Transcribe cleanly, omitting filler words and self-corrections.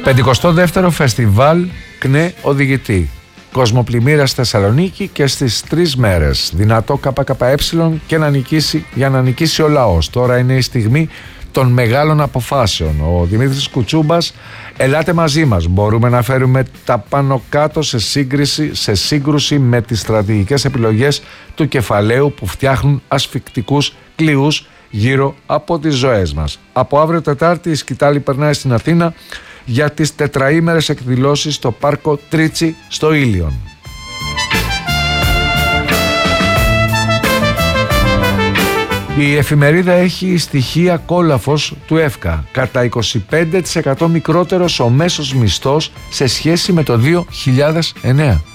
52ο Φεστιβάλ ΚΝΕ Οδηγητή. Κοσμοπλημμύρα στη Θεσσαλονίκη και στις 3 μέρες. Δυνατό ΚΚΕ για να νικήσει ο λαός. Τώρα είναι η στιγμή των μεγάλων αποφάσεων. Ο Δημήτρης Κουτσούμπας, ελάτε μαζί μας. Μπορούμε να φέρουμε τα πάνω κάτω σε σύγκρουση με τις στρατηγικές επιλογές του κεφαλαίου που φτιάχνουν ασφυκτικούς κλειούς γύρω από τις ζωές μας. Από αύριο Τετάρτη η σκητάλη περνάει στην Αθήνα για τις τετραήμερες εκδηλώσεις στο πάρκο Τρίτσι στο Ήλιον. Η εφημερίδα έχει στοιχεία κόλαφος του ΕΦΚΑ. Κατά 25% μικρότερος ο μέσος μισθός σε σχέση με το 2009.